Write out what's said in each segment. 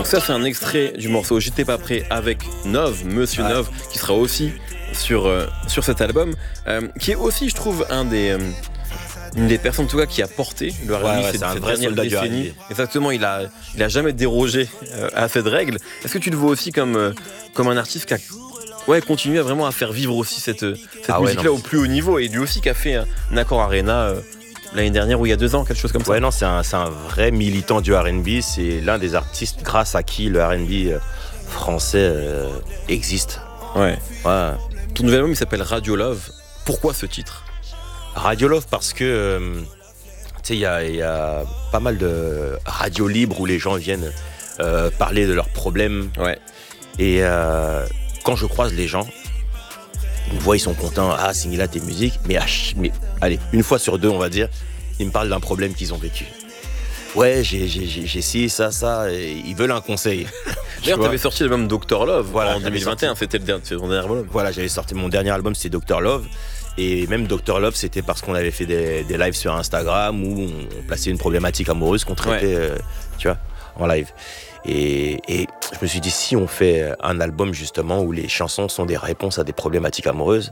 Donc ça, c'est un extrait du morceau J'étais pas prêt avec Nov, Monsieur Nov, qui sera aussi sur cet album, qui est aussi, je trouve, une des personnes en tout cas qui a porté le R&B cette dernière décennie. Exactement, il a jamais dérogé à cette règle. Est-ce que tu le vois aussi comme un artiste qui a continué vraiment à faire vivre aussi cette musique-là au plus haut niveau, et lui aussi qui a fait un Accor Arena l'année dernière ou il y a 2 ans, quelque chose comme ça. Ouais, non, c'est un vrai militant du R&B. C'est l'un des artistes grâce à qui le R&B français existe. Ouais. Ton nouvel album, il s'appelle Radio Love. Pourquoi ce titre ? Radio Love parce que tu sais, il y a pas mal de radios libres où les gens viennent parler de leurs problèmes. Ouais. Et quand je croise les gens, ils me voient, ils sont contents. Ah, Singila, tes musiques. Mais allez, une fois sur 2, on va dire, ils me parlent d'un problème qu'ils ont vécu. Ouais, j'ai ci, ça, et ils veulent un conseil. D'ailleurs, tu avais sorti l'album Dr Love en 2021, c'était ton dernier album. Voilà, j'avais sorti mon dernier album, c'était Dr Love. Et même Dr Love, c'était parce qu'on avait fait des lives sur Instagram où on plaçait une problématique amoureuse qu'on traitait, tu vois, en live. Et je me suis dit, si on fait un album justement où les chansons sont des réponses à des problématiques amoureuses,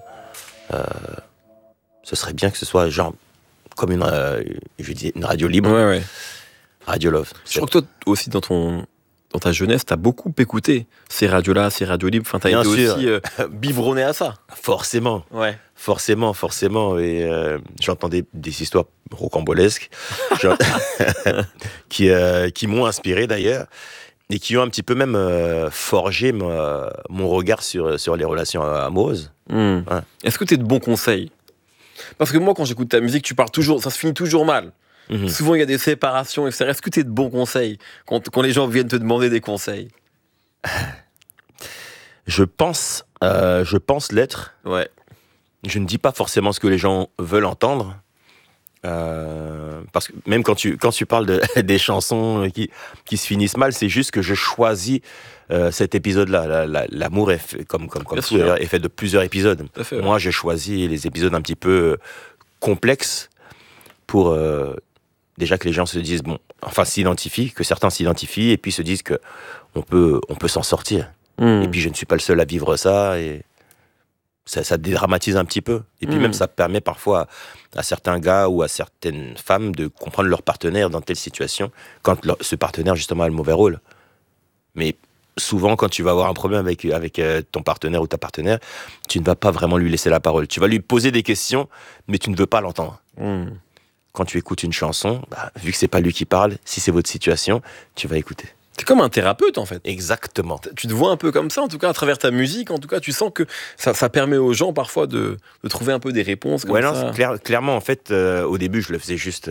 ce serait bien que ce soit genre comme une radio libre. Ouais. Radio Love. Je crois que toi aussi dans ta jeunesse, t'as beaucoup écouté ces radios-là, ces radios libres. Enfin, t'as été aussi biberonné à ça. Forcément. Ouais. Forcément. Et j'entendais des histoires rocambolesques qui m'ont inspiré d'ailleurs et qui ont un petit peu même forgé mon regard sur les relations amoureuses. Ouais. Est-ce que t'es de bons conseils ? Parce que moi, quand j'écoute ta musique, ça se finit toujours mal. Mm-hmm. Souvent, il y a des séparations, etc. Est-ce que tu es de bons conseils quand les gens viennent te demander des conseils ? Je pense l'être. Ouais. Je ne dis pas forcément ce que les gens veulent entendre. Parce que même quand tu parles des chansons qui se finissent mal, c'est juste que je choisis cet épisode-là. L'amour est fait, comme tout d'ailleurs, est fait de plusieurs épisodes. Fait, Moi, j'ai choisi les épisodes un petit peu complexes pour déjà que les gens se disent que certains s'identifient et puis se disent que on peut s'en sortir. Et puis je ne suis pas le seul à vivre ça et ça dédramatise un petit peu. Et puis même ça permet parfois à certains gars ou à certaines femmes de comprendre leur partenaire dans telle situation quand ce partenaire justement a le mauvais rôle. Mais souvent quand tu vas avoir un problème avec ton partenaire ou ta partenaire, tu ne vas pas vraiment lui laisser la parole. Tu vas lui poser des questions, mais tu ne veux pas l'entendre. Quand tu écoutes une chanson, vu que c'est pas lui qui parle, si c'est votre situation, tu vas écouter. T'es comme un thérapeute en fait. Exactement. Tu te vois un peu comme ça, en tout cas à travers ta musique, en tout cas tu sens que ça permet aux gens parfois de trouver un peu des réponses comme ça. Clairement en fait, au début je le faisais juste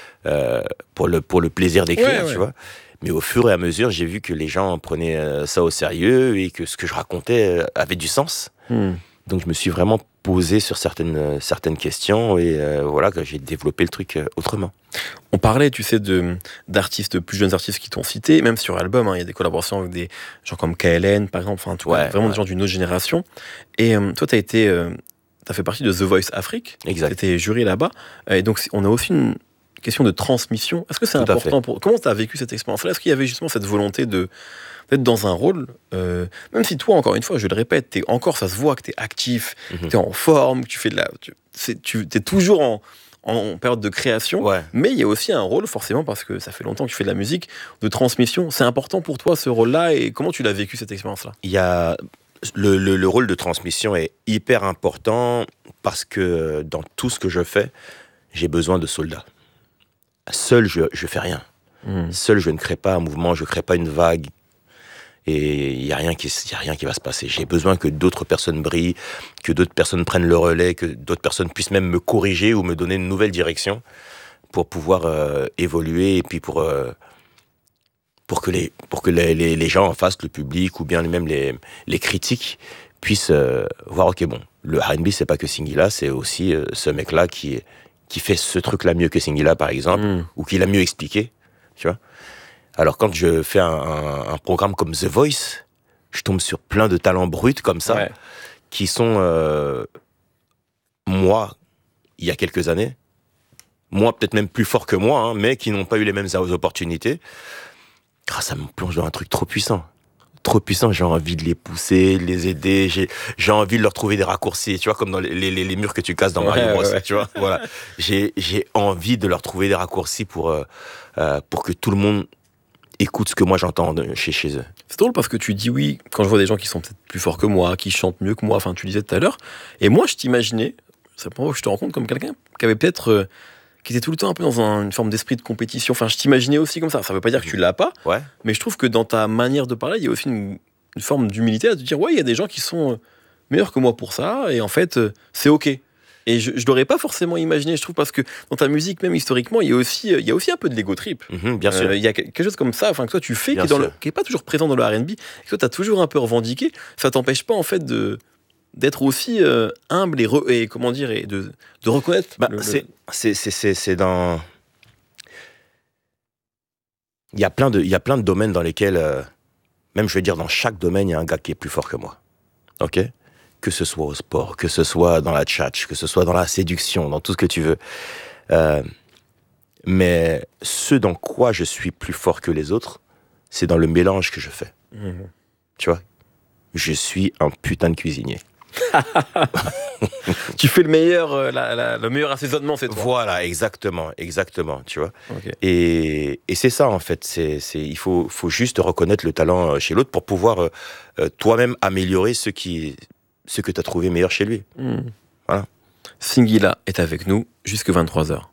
pour le plaisir d'écrire, tu vois. Mais au fur et à mesure, j'ai vu que les gens prenaient ça au sérieux et que ce que je racontais avait du sens. Donc je me suis vraiment posé sur certaines questions et voilà que j'ai développé le truc autrement. On parlait, tu sais, d'artistes, plus jeunes artistes qui t'ont cité, même sur album, il y a des collaborations avec des gens comme KLN par exemple, enfin vraiment des gens d'une autre génération. Et toi, t'as fait partie de The Voice Afrique. Exact. T'étais jury là-bas. Et donc on a aussi une question de transmission. Est-ce que c'est important comment t'as vécu cette expérience-là ? Est-ce qu'il y avait justement cette volonté d'être dans un rôle, même si toi, encore une fois, je le répète, ça se voit que t'es actif, t'es en forme, que tu fais t'es toujours en période de création, mais il y a aussi un rôle, forcément, parce que ça fait longtemps que tu fais de la musique, de transmission. C'est important pour toi, ce rôle-là, et comment tu l'as vécu, cette expérience-là ? Il y a le rôle de transmission est hyper important parce que dans tout ce que je fais, j'ai besoin de soldats. Seul, je fais rien. Seul, je ne crée pas un mouvement, je ne crée pas une vague. Et il y a rien qui va se passer. J'ai besoin que d'autres personnes brillent, que d'autres personnes prennent le relais, que d'autres personnes puissent même me corriger ou me donner une nouvelle direction pour pouvoir évoluer et puis pour que les gens en face, le public ou bien même les critiques puissent voir, ok, bon, le R&B c'est pas que Singila, c'est aussi ce mec-là qui fait ce truc-là mieux que Singila par exemple, ou qui l'a mieux expliqué, tu vois. Alors quand je fais un programme comme The Voice, je tombe sur plein de talents bruts comme ça, qui sont, moi, il y a quelques années, moi peut-être même plus forts que moi, mais qui n'ont pas eu les mêmes opportunités. ça me plonge dans un truc trop puissant. Trop puissant, j'ai envie de les pousser, de les aider, j'ai envie de leur trouver des raccourcis, tu vois, comme dans les murs que tu casses dans Mario Bros, tu vois, voilà. J'ai envie de leur trouver des raccourcis pour que tout le monde écoute ce que moi j'entends chez eux. C'est drôle parce que tu dis oui, quand je vois des gens qui sont peut-être plus forts que moi, qui chantent mieux que moi, enfin tu disais tout à l'heure, et moi je t'imaginais, c'est la première fois que je te rencontre comme quelqu'un qui avait peut-être... qui était tout le temps un peu dans une forme d'esprit de compétition. Enfin, je t'imaginais aussi comme ça. Ça veut pas dire que tu l'as pas, Ouais. mais je trouve que dans ta manière de parler, il y a aussi une forme d'humilité à te dire, ouais, il y a des gens qui sont meilleurs que moi pour ça, et en fait, c'est OK. Et je l'aurais pas forcément imaginé, je trouve, parce que dans ta musique, même historiquement, il y a aussi un peu de l'ego trip. Bien sûr. Il y a quelque chose comme ça, enfin, que toi tu fais, Bien qui est pas toujours présent dans le R&B, et que toi tu as toujours un peu revendiqué. Ça t'empêche pas, en fait, d'être aussi humble et comment dire, et de reconnaître. C'est dans... Il y a plein de domaines dans lesquels, même je veux dire, dans chaque domaine, il y a un gars qui est plus fort que moi. Ok? Que ce soit au sport, que ce soit dans la tchatch, que ce soit dans la séduction, dans tout ce que tu veux. Mais ce dans quoi je suis plus fort que les autres, c'est dans le mélange que je fais. Tu vois? Je suis un putain de cuisinier. Tu fais le meilleur assaisonnement, c'est toi. Voilà, exactement, tu vois. Okay. Et c'est ça, en fait. Il faut juste reconnaître le talent chez l'autre pour pouvoir toi-même améliorer ce que tu as trouvé meilleur chez lui. Voilà. Singila est avec nous jusque 23h.